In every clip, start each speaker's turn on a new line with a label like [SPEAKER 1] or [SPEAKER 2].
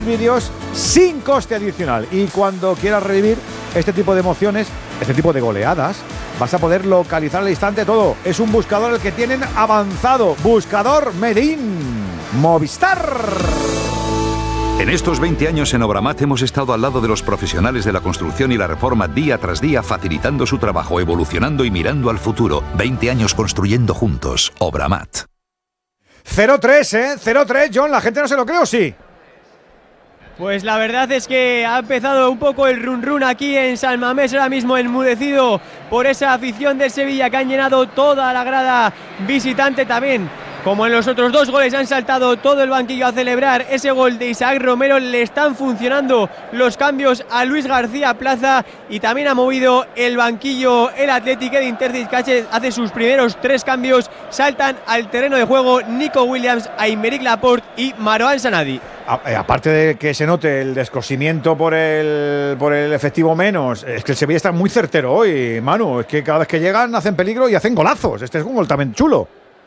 [SPEAKER 1] vídeos sin coste adicional. Y cuando quieras revivir este tipo de emociones, este tipo de goleadas, vas a poder localizar al instante todo. Es un buscador el que tienen avanzado. Buscador Medin Movistar.
[SPEAKER 2] En estos 20 años en Obramat hemos estado al lado de los profesionales de la construcción y la reforma día tras día, facilitando su trabajo, evolucionando y mirando al futuro. 20 años construyendo juntos. Obramat.
[SPEAKER 1] 0-3, 0-3, John. ¿La gente no se lo cree o sí?
[SPEAKER 3] Pues la verdad es que ha empezado un poco el run aquí en San Mamés, ahora mismo enmudecido por esa afición del Sevilla que han llenado toda la grada visitante también. Como en los otros dos goles han saltado todo el banquillo a celebrar ese gol de Isaac Romero, le están funcionando los cambios a Luis García Plaza y también ha movido el banquillo el Athletic. Edin Terzic hace sus primeros 3 cambios, saltan al terreno de juego Nico Williams, Aymeric Laporte y Marouane Sanadi.
[SPEAKER 1] Aparte de que se note el descosimiento por el efectivo menos, es que el Sevilla está muy certero hoy, Manu. Es que cada vez que llegan hacen peligro y hacen golazos. Este es un gol también chulo.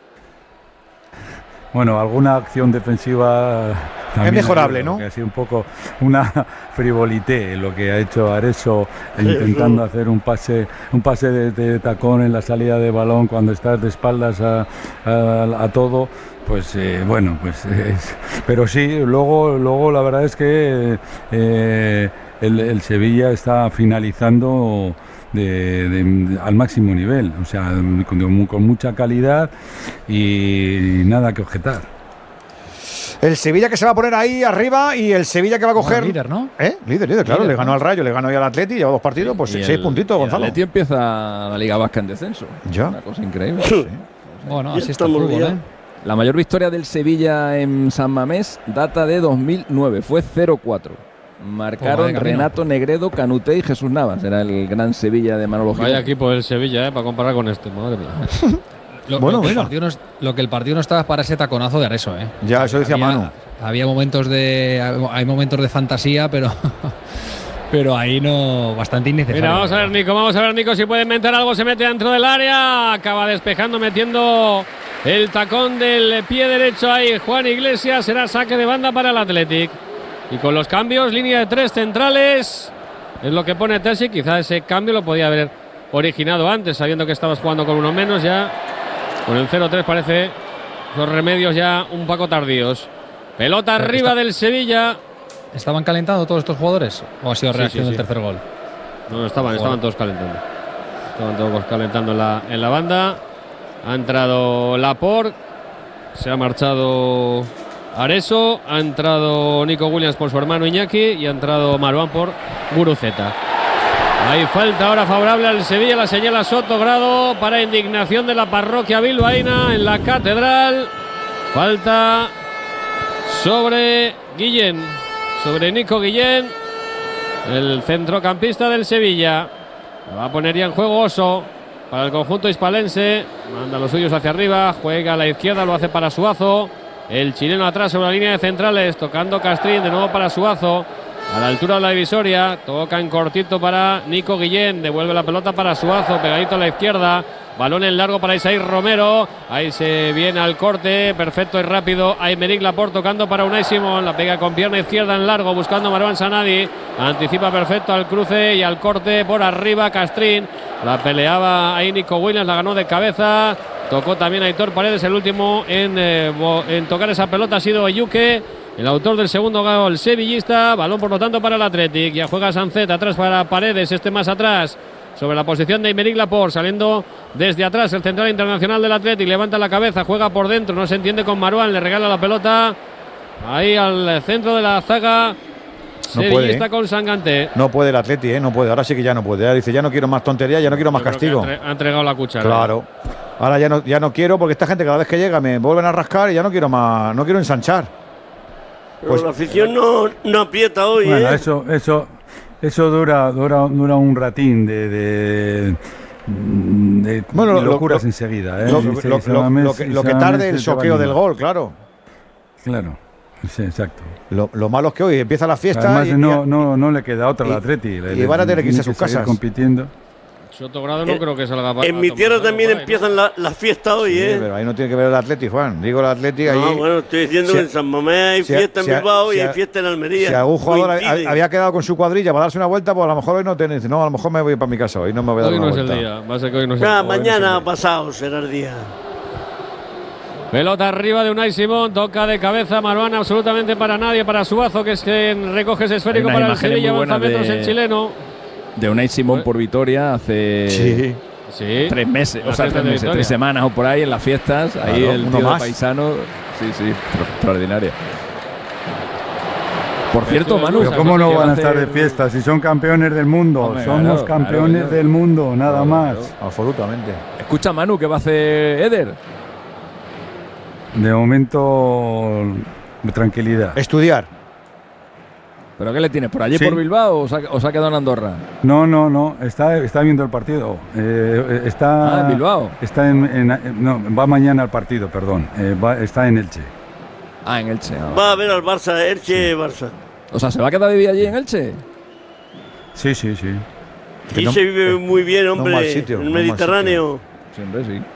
[SPEAKER 4] Bueno, alguna acción defensiva
[SPEAKER 1] es mejorable, ¿no?
[SPEAKER 4] Ha sido un poco una frivolité lo que ha hecho Areso, intentando hacer un pase de tacón en la salida de balón cuando estás de espaldas a todo. Pues bueno, pues pero sí, luego la verdad es que el Sevilla está finalizando al máximo nivel, o sea, con mucha calidad y nada que objetar.
[SPEAKER 1] El Sevilla que se va a poner ahí arriba y el Sevilla que va a coger…
[SPEAKER 5] líder, ¿no?
[SPEAKER 1] Líder, claro. Le ganó al Rayo, le ganó ya al Atleti, lleva 2 partidos, pues 6 puntitos, Gonzalo.
[SPEAKER 6] El Atleti empieza la Liga Vasca en descenso.
[SPEAKER 1] Ya.
[SPEAKER 6] Una cosa increíble.
[SPEAKER 1] Sí.
[SPEAKER 5] Bueno, así está el fútbol, ¿eh?
[SPEAKER 6] La mayor victoria del Sevilla en San Mamés data de 2009, fue 0-4. Marcaron Renato Negredo, Canuté y Jesús Navas. Era el gran Sevilla de Manolo Gil.
[SPEAKER 7] Vaya equipo del Sevilla, para comparar con este. Madre mía.
[SPEAKER 5] Lo que el partido no estaba para ese taconazo de Areso, ¿eh?
[SPEAKER 1] Ya, eso decía Manu.
[SPEAKER 5] Hay momentos de fantasía, pero ahí no, bastante innecesario.
[SPEAKER 7] Mira, vamos a ver Nico si puede inventar algo. Se mete dentro del área, acaba despejando, metiendo el tacón del pie derecho ahí Juan Iglesias. Será saque de banda para el Athletic. Y con los cambios, línea de 3 centrales, es lo que pone Terzic. Quizá ese cambio lo podía haber originado antes, sabiendo que estabas jugando con uno menos. Ya con el 0-3 parece los remedios ya un poco tardíos. Pelota arriba del Sevilla.
[SPEAKER 5] ¿Estaban calentando todos estos jugadores? ¿O ha sido reacción del tercer gol?
[SPEAKER 7] No, estaban todos calentando. Estaban todos calentando en la banda. Ha entrado Laporte, se ha marchado Areso, ha entrado Nico Williams por su hermano Iñaki y ha entrado Marouane por Guruceta. Hay falta ahora favorable al Sevilla, la señala Soto Grado para indignación de la parroquia bilbaína en la Catedral. Falta sobre Guillén, sobre Nico Guillén, el centrocampista del Sevilla. La va a poner ya en juego Oso para el conjunto hispalense. Manda los suyos hacia arriba, juega a la izquierda, lo hace para Suazo. El chileno atrás sobre la línea de centrales, tocando Castrín, de nuevo para Suazo. A la altura de la divisoria, toca en cortito para Nico Guillén, devuelve la pelota para Suazo, pegadito a la izquierda. Balón en largo para Isaac Romero. Ahí se viene al corte. Perfecto y rápido. Aymeric Laporte tocando para Unai Simón. La pega con pierna izquierda en largo. Buscando a Marouane Sanadi. Anticipa perfecto al cruce y al corte por arriba. Castrín. La peleaba ahí Nico Williams. La ganó de cabeza. Tocó también a Aitor Paredes. El último en tocar esa pelota ha sido Eyuke, el autor del segundo gol sevillista. Balón por lo tanto para el Athletic. Ya juega Sancet atrás para Paredes. Este más atrás, sobre la posición de Aymeric Laporte, saliendo desde atrás el central internacional del Athletic, levanta la cabeza, juega por dentro, no se entiende con Marouane, le regala la pelota ahí al centro de la zaga sevillista con Sanganté.
[SPEAKER 1] No puede el Athletic, no puede, ahora sí que ya no puede. Ahora dice, ya no quiero más tonterías, ya no quiero más castigo.
[SPEAKER 7] Ha entregado la cuchara.
[SPEAKER 1] Claro. Ahora ya no quiero, porque esta gente cada vez que llega me vuelven a rascar y ya no quiero más, no quiero ensanchar.
[SPEAKER 8] Pero pues la afición no aprieta hoy.
[SPEAKER 4] Bueno, eso dura un ratín de locuras enseguida.
[SPEAKER 1] Lo que tarde el choqueo del gol, claro.
[SPEAKER 4] Claro, sí, exacto.
[SPEAKER 1] Lo malo es que hoy empieza la fiesta.
[SPEAKER 4] Además, no le queda otra al Atleti.
[SPEAKER 1] Y van a tener que irse a sus casas.
[SPEAKER 4] Compitiendo.
[SPEAKER 7] Sotogrado no creo que salga para.
[SPEAKER 8] En mi tierra también empiezan las fiestas hoy,
[SPEAKER 1] sí, pero ahí no tiene que ver el Atleti, Juan. Digo el Atleti ahí.
[SPEAKER 8] No, bueno, estoy diciendo que en San Mamés hay fiesta en Bilbao y hay fiesta en Almería.
[SPEAKER 1] Si algún jugador había quedado con su cuadrilla para darse una vuelta, pues a lo mejor hoy no te dice, no, a lo mejor me voy para mi casa hoy, no me voy a dar una vuelta.
[SPEAKER 7] Hoy no es el día, va a ser que hoy no es el día.
[SPEAKER 8] Mañana pasado será el día.
[SPEAKER 7] Pelota arriba de Unai Simón, toca de cabeza Maruán, absolutamente para nadie, para Suazo, que es quien recoge ese esférico para el Sevilla, avanza metros el chileno.
[SPEAKER 6] De Unai Simón por Vitoria hace 3 meses, o sea, 3 meses, 3 semanas o por ahí en las fiestas, ahí claro, el tío paisano, sí, extraordinaria. Por cierto, Manu,
[SPEAKER 4] pero ¿cómo no van a estar de fiesta si son campeones del mundo? Hombre, somos campeones del mundo, nada más.
[SPEAKER 1] Absolutamente.
[SPEAKER 6] Escucha, Manu, ¿qué va a hacer Eder?
[SPEAKER 4] De momento, tranquilidad.
[SPEAKER 1] Estudiar.
[SPEAKER 6] ¿Pero qué le tienes? ¿Por allí por Bilbao o se ha quedado en Andorra?
[SPEAKER 4] No. Está viendo el partido. Está
[SPEAKER 6] en Bilbao.
[SPEAKER 4] Está no, va mañana al partido, perdón. Está en Elche.
[SPEAKER 6] En Elche.
[SPEAKER 8] Va a ver al Barça, Elche-Barça.
[SPEAKER 6] O sea, ¿se va a quedar a vivir allí en Elche?
[SPEAKER 4] Sí.
[SPEAKER 8] Aquí se vive muy bien, hombre. En el Mediterráneo.
[SPEAKER 6] Siempre sí.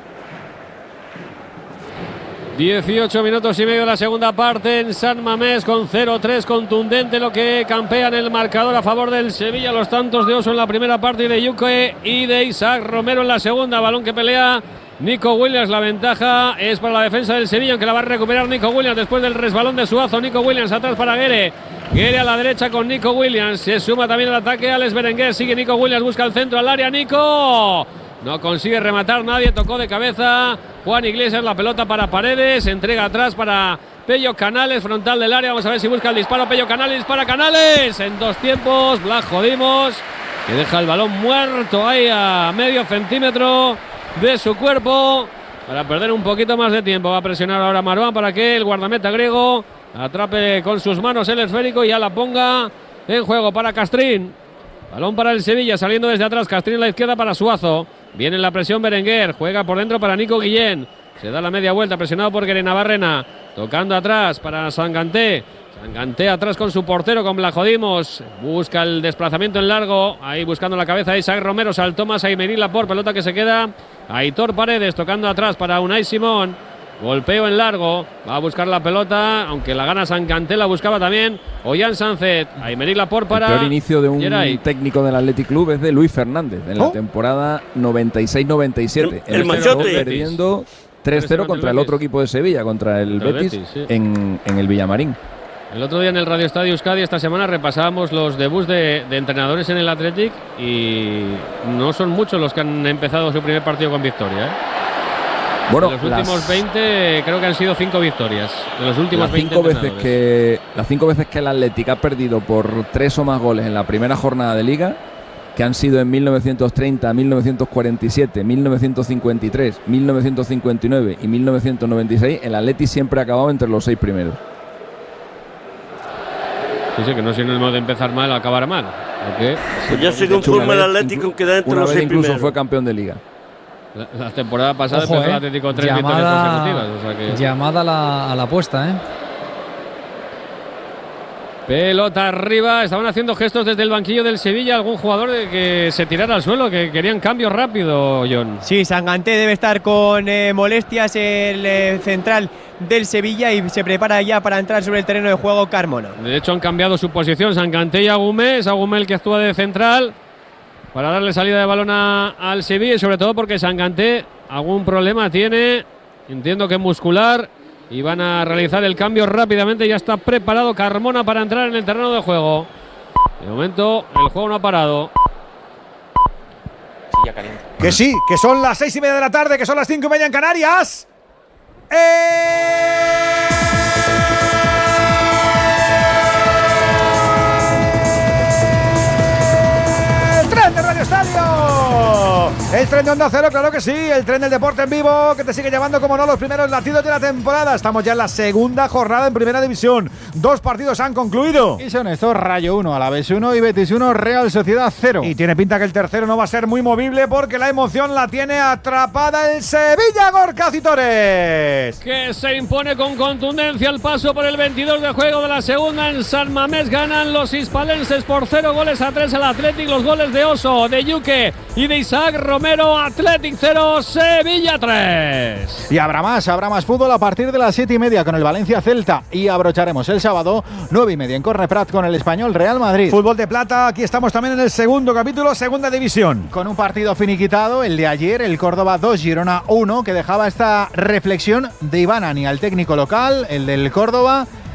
[SPEAKER 7] 18 minutos y medio de la segunda parte en San Mamés con 0-3, contundente lo que campea en el marcador a favor del Sevilla. Los tantos de Oso en la primera parte y de Yuke y de Isaac Romero en la segunda. Balón que pelea Nico Williams. La ventaja es para la defensa del Sevilla, aunque la va a recuperar Nico Williams después del resbalón de Suazo. Nico Williams atrás para Guere. Guere a la derecha con Nico Williams. Se suma también el ataque Alex Berenguer. Sigue Nico Williams, busca el centro al área. Nico no consigue rematar nadie, tocó de cabeza Juan Iglesias, la pelota para Paredes, entrega atrás para Pello Canales, frontal del área, vamos a ver si busca el disparo, Pello Canales, dispara Canales, en 2 tiempos, Blas Jodimos, que deja el balón muerto ahí a medio centímetro de su cuerpo, para perder un poquito más de tiempo, va a presionar ahora Maruán para que el guardameta griego atrape con sus manos el esférico y ya la ponga en juego para Castrín. Balón para el Sevilla, saliendo desde atrás, Castrín a la izquierda para Suazo. Viene la presión Berenguer, juega por dentro para Nico Guillén. Se da la media vuelta, presionado por Guerena Barrena. Tocando atrás para Sanganté. Sanganté atrás con su portero, con Blajodimos. Busca el desplazamiento en largo. Ahí buscando la cabeza de Isaac Romero. Saltó más a Aymerí Laporte, pelota que se queda. Aitor Paredes tocando atrás para Unai Simón. Golpeo en largo, va a buscar la pelota, aunque la gana Sanganté, la buscaba también Ollán Sánchez. Aymerí Laporte para
[SPEAKER 6] el peor inicio de un técnico del Athletic Club es de Luis Fernández en la temporada 96-97.
[SPEAKER 8] El machote.
[SPEAKER 6] Perdiendo 3-0 contra el otro equipo de Sevilla, contra el Betis, en el Villamarín.
[SPEAKER 7] El otro día en el Radio Estadio Euskadi, esta semana, repasábamos los debuts de entrenadores en el Athletic y no son muchos los que han empezado su primer partido con victoria,
[SPEAKER 6] Bueno,
[SPEAKER 7] de los últimos 20 creo que han sido 5 victorias. De los últimos 20
[SPEAKER 6] las 5 veces que el Athletic ha perdido por 3 o más goles en la primera jornada de Liga, que han sido en 1930, 1947, 1953, 1959 y 1996, el Athletic siempre ha acabado entre los 6 primeros.
[SPEAKER 7] Sí, que no es sinónimo de empezar mal o acabar mal.
[SPEAKER 8] Pues ya se conforma el Atlético que da entre los 6 primeros.
[SPEAKER 6] Incluso fue campeón de Liga.
[SPEAKER 7] La temporada pasada empezó el Atlético 3 victorias consecutivas. O sea que...
[SPEAKER 5] Llamada a la apuesta,
[SPEAKER 7] Pelota arriba, estaban haciendo gestos desde el banquillo del Sevilla, algún jugador de que se tirara al suelo, que querían cambio rápido, John.
[SPEAKER 3] Sí, Sanganté debe estar con molestias, el central del Sevilla, y se prepara ya para entrar sobre el terreno de juego Carmona.
[SPEAKER 7] De hecho han cambiado su posición, Sanganté y Agumé, es Agumé el que actúa de central para darle salida de balón al Sevilla, y sobre todo porque Sanganté algún problema tiene, entiendo que muscular. Y van a realizar el cambio rápidamente. Ya está preparado Carmona para entrar en el terreno de juego. De momento el juego no ha parado.
[SPEAKER 1] Sí, ya caliente. Que sí, que son las 6:30 de la tarde, que son las 5:30 en Canarias. El tren de Radio Estadio. El tren de Onda Cero, claro que sí, el tren del deporte en vivo que te sigue llevando, como no, los primeros latidos de la temporada. Estamos ya en la segunda jornada en Primera División. 2 partidos han concluido.
[SPEAKER 9] Y son estos: Rayo 1, Alavés 1 y Betis 1, Real Sociedad 0.
[SPEAKER 1] Y tiene pinta que el tercero no va a ser muy movible porque la emoción la tiene atrapada el Sevilla, Gorka Citores.
[SPEAKER 7] Que se impone con contundencia el paso por el 22 de juego de la segunda en San Mamés. Ganan los hispalenses por 0-3 al Athletic. Los goles de Oso, de Yuque y de Isaac Romero. Athletic 0, Sevilla 3.
[SPEAKER 9] Y habrá más fútbol a partir de las 7:30 con el Valencia Celta. Y abrocharemos el sábado 9:30 en Corneprat con el Español Real Madrid.
[SPEAKER 1] Fútbol de plata, aquí estamos también en el segundo capítulo, segunda división.
[SPEAKER 9] Con un partido finiquitado, el de ayer, el Córdoba 2, Girona 1, que dejaba esta reflexión de Iván Ani al técnico local, el del Córdoba.